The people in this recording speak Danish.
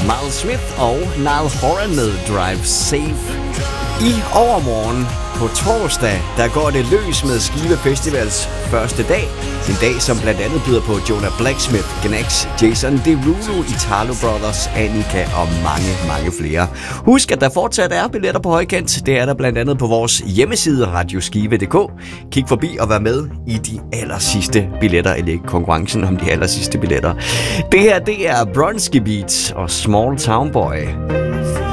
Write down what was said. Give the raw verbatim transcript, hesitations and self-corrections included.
Miles Smith og Niall Horan med Drive Safe. I overmorgen på torsdag, der går det løs med Skive Festivals første dag. En dag, som blandt andet byder på Jonah Blacksmith, Gnex, Jason Derulo, Italo Brothers, Annika og mange, mange flere. Husk, at der fortsat er billetter på højkant. Det er der blandt andet på vores hjemmeside radioskive punktum d k. Kig forbi og vær med i de aller sidste billetter, eller ikke konkurrencen om de aller sidste billetter. Det her, det er Bronski Beats og Small Town Boy.